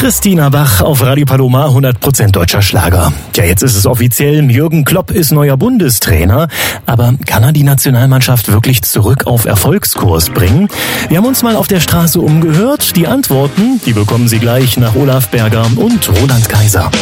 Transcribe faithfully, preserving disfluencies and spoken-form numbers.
Christina Bach auf Radio Paloma, hundert Prozent deutscher Schlager. Ja, jetzt ist es offiziell, Jürgen Klopp ist neuer Bundestrainer. Aber kann er die Nationalmannschaft wirklich zurück auf Erfolgskurs bringen? Wir haben uns mal auf der Straße umgehört. Die Antworten, die bekommen Sie gleich nach Olaf Berger und Roland Kaiser.